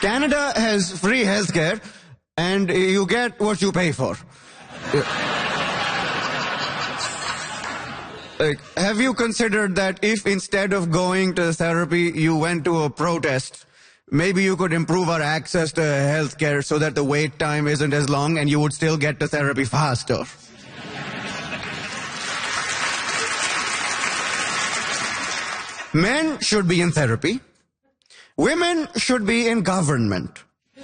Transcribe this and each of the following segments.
Canada has free healthcare, and you get what you pay for. Like, have you considered that if instead of going to therapy, you went to a protest, maybe you could improve our access to healthcare so that the wait time isn't as long and you would still get to therapy faster? Men should be in therapy. Women should be in government.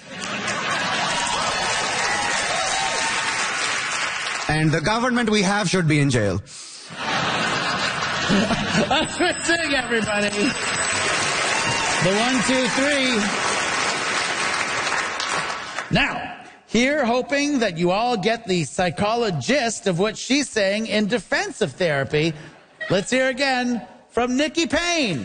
And the government we have should be in jail. Let's sing, everybody. The 1, 2, 3. Now, here hoping that you all get the psychologist of what she's saying in defense of therapy. Let's hear again from Nikki Payne.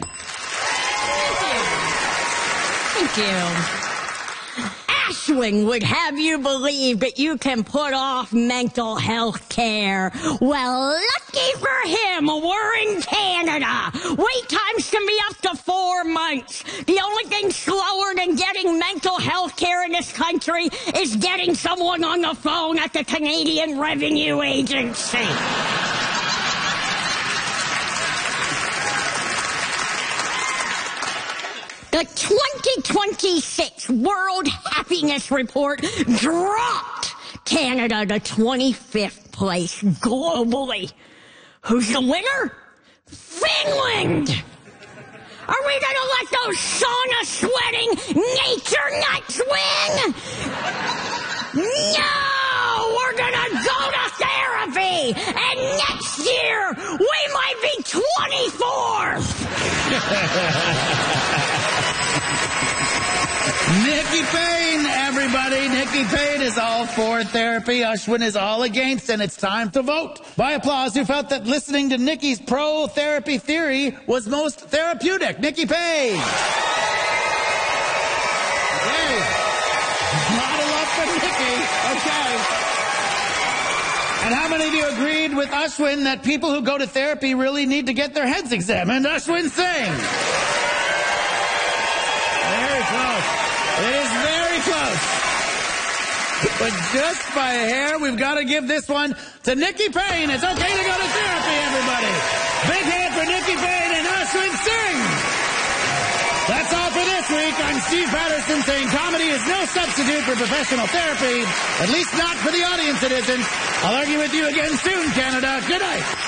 Thank you. Ashwin would have you believe that you can put off mental health care. Well, lucky for him, we're in Canada. Wait times can be up to 4 months. The only thing slower than getting mental health care in this country is getting someone on the phone at the Canadian Revenue Agency. The 2026 World Happiness Report dropped Canada to 25th place globally. Who's the winner? Finland! Are we gonna let those sauna-sweating nature nuts win? No! We're gonna go to therapy! And next year, we might be 24th! Nikki Payne, everybody. Nikki Payne is all for therapy. Ashwin is all against, and it's time to vote. By applause, who felt that listening to Nikki's pro-therapy theory was most therapeutic? Nikki Payne. Okay. Not a lot for Nikki. Okay. And how many of you agreed with Ashwin that people who go to therapy really need to get their heads examined? Ashwin Singh. Very close. It is very close. But just by a hair, we've got to give this one to Nikki Payne. It's okay to go to therapy, everybody. Big hand for Nikki Payne and Ashwin Singh. That's all for this week. I'm Steve Patterson saying comedy is no substitute for professional therapy. At least not for the audience it isn't. I'll argue with you again soon, Canada. Good night.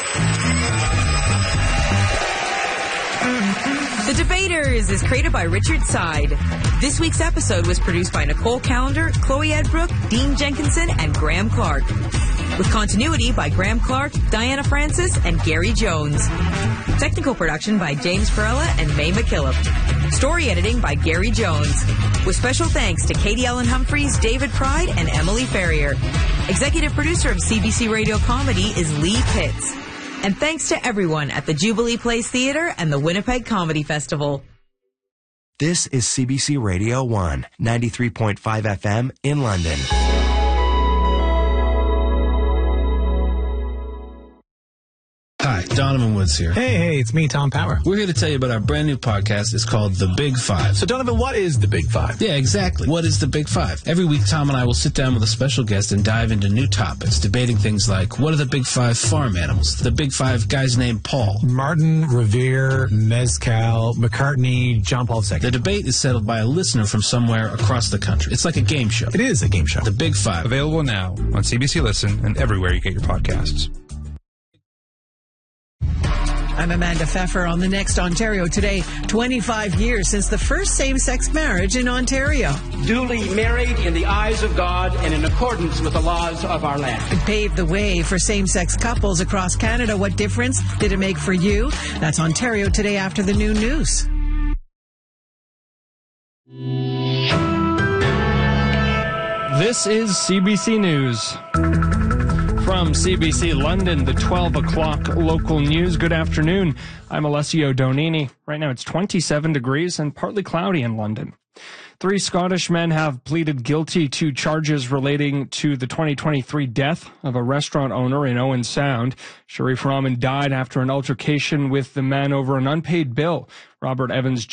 The Debaters is created by Richard Side. This week's episode was produced by Nicole Callender, Chloe Edbrook, Dean Jenkinson, and Graham Clark. With continuity by Graham Clark, Diana Francis, and Gary Jones. Technical production by James Perella and May McKillop. Story editing by Gary Jones. With special thanks to Katie Ellen Humphreys, David Pride, and Emily Ferrier. Executive producer of CBC Radio Comedy is Lee Pitts. And thanks to everyone at the Jubilee Place Theatre and the Winnipeg Comedy Festival. This is CBC Radio 1, 93.5 FM in London. Hi, Donovan Woods here. Hey, it's me, Tom Power. We're here to tell you about our brand new podcast. It's called The Big Five. So, Donovan, what is The Big Five? Yeah, exactly. What is The Big Five? Every week, Tom and I will sit down with a special guest and dive into new topics, debating things like, what are the Big Five farm animals? The Big Five guys named Paul. Martin, Revere, Mezcal, McCartney, John Paul II. The debate is settled by a listener from somewhere across the country. It's like a game show. It is a game show. The Big Five. Available now on CBC Listen and everywhere you get your podcasts. I'm Amanda Pfeffer on the Next Ontario Today. 25 years since the first same-sex marriage in Ontario. Duly married in the eyes of God and in accordance with the laws of our land. It paved the way for same-sex couples across Canada. What difference did it make for you? That's Ontario Today after the noon news. This is CBC News. From CBC London, the 12 o'clock local news. Good afternoon. I'm Alessio Donini. Right now it's 27 degrees and partly cloudy in London. 3 Scottish men have pleaded guilty to charges relating to the 2023 death of a restaurant owner in Owen Sound. Sharif Rahman died after an altercation with the man over an unpaid bill. Robert Evans